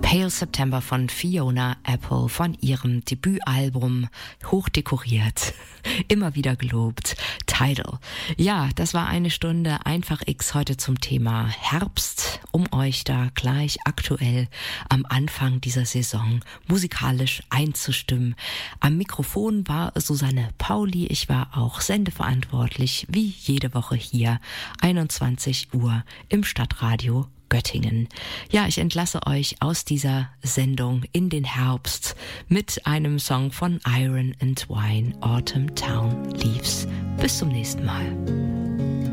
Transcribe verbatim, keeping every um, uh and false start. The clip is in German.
Pale September von Fiona Apple, von ihrem Debütalbum, hochdekoriert, immer wieder gelobt, Tidal. Ja, das war eine Stunde Einfach X heute zum Thema Herbst, um euch da gleich aktuell am Anfang dieser Saison musikalisch einzustimmen. Am Mikrofon war Susanne Pauli, ich war auch sendeverantwortlich, wie jede Woche hier, einundzwanzig Uhr im Stadtradio Göttingen. Ja, ich entlasse euch aus dieser Sendung in den Herbst mit einem Song von Iron and Wine, Autumn Town Leaves. Bis zum nächsten Mal.